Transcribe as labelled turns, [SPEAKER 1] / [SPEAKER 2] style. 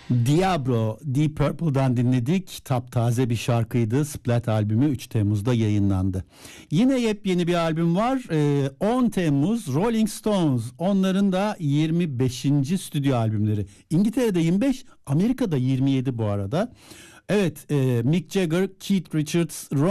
[SPEAKER 1] Diablo, Deep Purple'dan dinledik. Taptaze bir şarkıydı. Splat albümü 3 Temmuz'da yayınlandı. Yine yepyeni bir albüm var. 10 Temmuz Rolling Stones. Onların da 25. stüdyo albümleri. İngiltere'de 25, Amerika'da 27 bu arada. Evet, Mick Jagger, Keith Richards,